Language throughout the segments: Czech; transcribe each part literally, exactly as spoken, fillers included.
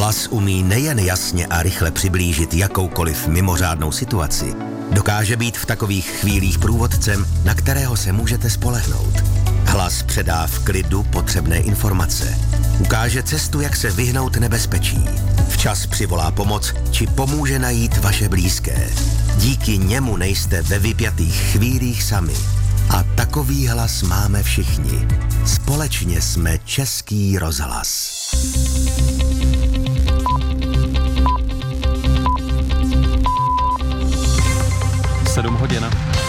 Hlas umí nejen jasně a rychle přiblížit jakoukoliv mimořádnou situaci, dokáže být v takových chvílích průvodcem, na kterého se můžete spolehnout. Hlas předá v klidu potřebné informace. Ukáže cestu, jak se vyhnout nebezpečí. Včas přivolá pomoc, či pomůže najít vaše blízké. Díky němu nejste ve vypjatých chvílích sami. A takový hlas máme všichni. Společně jsme Český rozhlas. sedm hodin.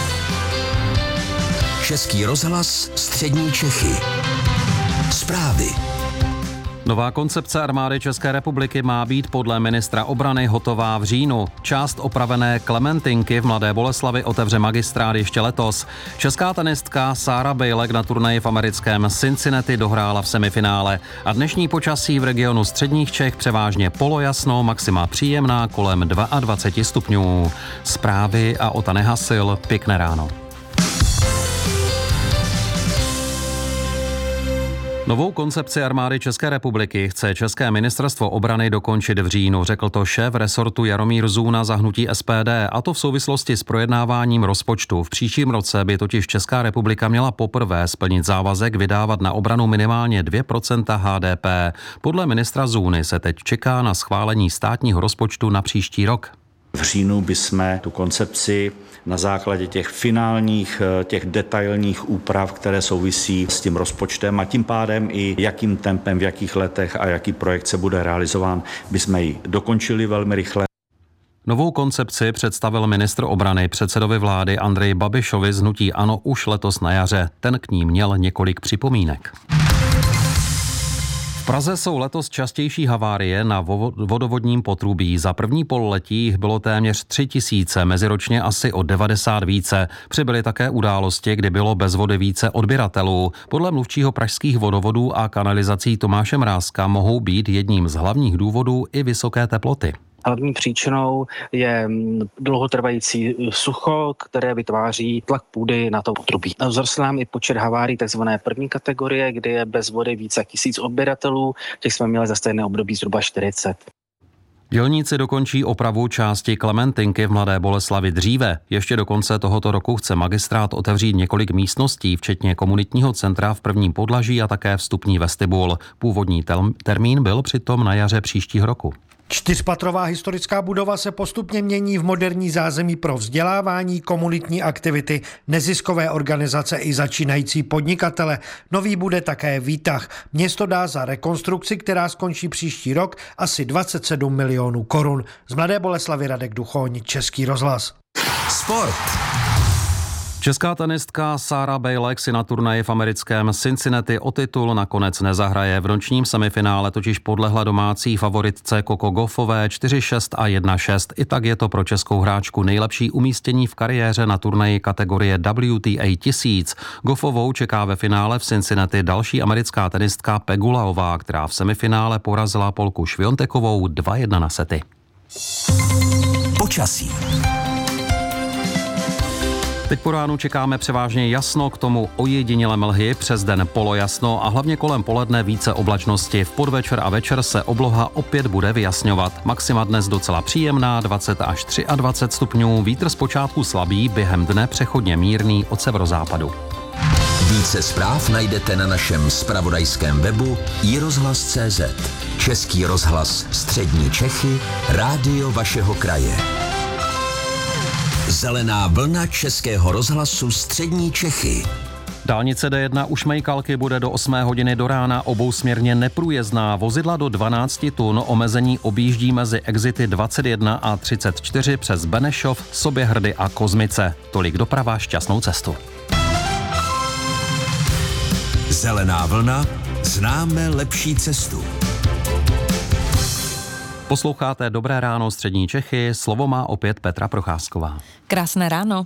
Český rozhlas, střední Čechy. Zprávy. Nová koncepce armády České republiky má být podle ministra obrany hotová v říjnu. Část opravené Klementinky v Mladé Boleslavi otevře magistrát ještě letos. Česká tenistka Sarah Bejlek na turnaji v americkém Cincinnati dohrála v semifinále. A dnešní počasí v regionu středních Čech převážně polojasno, maxima příjemná kolem dvacet dva stupňů. Zprávy a Ota Nehasil, pěkné ráno. Novou koncepci armády České republiky chce České ministerstvo obrany dokončit v říjnu, řekl to šéf resortu Jaromír Zůna za hnutí S P D, a to v souvislosti s projednáváním rozpočtu. V příštím roce by totiž Česká republika měla poprvé splnit závazek vydávat na obranu minimálně dvě procenta H D P. Podle ministra Zůny se teď čeká na schválení státního rozpočtu na příští rok. V říjnu bychom tu koncepci na základě těch finálních, těch detailních úprav, které souvisí s tím rozpočtem a tím pádem i jakým tempem, v jakých letech a jaký projekt se bude realizován, bychom ji dokončili velmi rychle. Novou koncepci představil ministr obrany předsedovi vlády Andreji Babišovi z hnutí ANO už letos na jaře. Ten k ní měl několik připomínek. V Praze jsou letos častější havárie na vodovodním potrubí. Za první pololetí jich bylo téměř tři tisíce, meziročně asi o devadesát více. Přibyly také události, kdy bylo bez vody více odběratelů. Podle mluvčího pražských vodovodů a kanalizací Tomáše Mrázka mohou být jedním z hlavních důvodů i vysoké teploty. Hlavní příčinou je dlouhotrvající sucho, které vytváří tlak půdy na to potrubí. Vzrostl nám i počet havárií takzvané první kategorie, kdy je bez vody více jak tisíc odběratelů, těch jsme měli za stejné období zhruba čtyřicet. Dělníci dokončí opravu části Klementinky v Mladé Boleslavi dříve. Ještě do konce tohoto roku chce magistrát otevřít několik místností, včetně komunitního centra v prvním podlaží a také vstupní vestibul. Původní tel- termín byl přitom na jaře příštího roku. Čtyřpatrová historická budova se postupně mění v moderní zázemí pro vzdělávání, komunitní aktivity, neziskové organizace i začínající podnikatele. Nový bude také výtah. Město dá za rekonstrukci, která skončí příští rok, asi dvacet sedm milionů korun. Z Mladé Boleslavy Radek Duchoň, Český rozhlas. Sport. Česká tenistka Sarah Bejlek si na turnaji v americkém Cincinnati o titul nakonec nezahraje. V nočním semifinále totiž podlehla domácí favoritce Coco Gauffové čtyři šest a jedna šest. I tak je to pro českou hráčku nejlepší umístění v kariéře na turnaji kategorie W T A tisíc. Gauffovou čeká ve finále v Cincinnati další americká tenistka Pegulaová, která v semifinále porazila Polku Šviontekovou dva jedna na sety. Počasí. Teď po ránu čekáme převážně jasno, k tomu ojedinělé mlhy, přes den polojasno a hlavně kolem poledne více oblačnosti. V podvečer a večer se obloha opět bude vyjasňovat. Maxima dnes docela příjemná, dvacet až dvacet tři stupňů, vítr zpočátku slabý, během dne přechodně mírný od severozápadu. Více zpráv najdete na našem zpravodajském webu i rozhlas tečka cé zet. Český rozhlas, střední Čechy, rádio vašeho kraje. Zelená vlna Českého rozhlasu střední Čechy. Dálnice D jedna u Šmejkalky bude do osmé hodiny do rána obousměrně neprůjezdná. Vozidla do dvanáct tun omezení objíždí mezi exity dvacet jedna a třicet čtyři přes Benešov, Soběhrdy a Kozmice. Tolik doprava, šťastnou cestu. Zelená vlna, známe lepší cestu. Posloucháte Dobré ráno střední Čechy, slovo má opět Petra Procházková. Krásné ráno.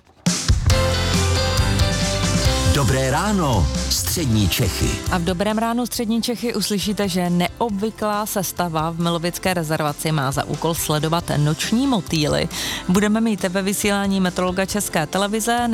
Dobré ráno, střední Čechy. A v Dobrém ránu střední Čechy uslyšíte, že neobvyklá sestava v Milovické rezervaci má za úkol sledovat noční motýly. Budeme mít ve vysílání meteorologa České televize.